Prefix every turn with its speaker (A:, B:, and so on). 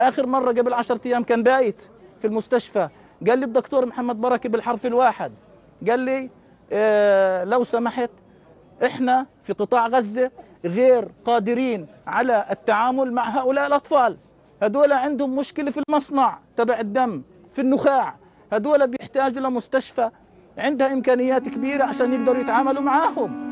A: آخر مرة قبل 10 أيام كان بايت في المستشفى. قال لي الدكتور محمد بركة بالحرف الواحد، قال لي لو سمحت إحنا في قطاع غزة غير قادرين على التعامل مع هؤلاء الأطفال. هدول عندهم مشكلة في المصنع تبع الدم في النخاع، هدول بيحتاجوا لمستشفى عندها إمكانيات كبيرة عشان يقدروا يتعاملوا معاهم.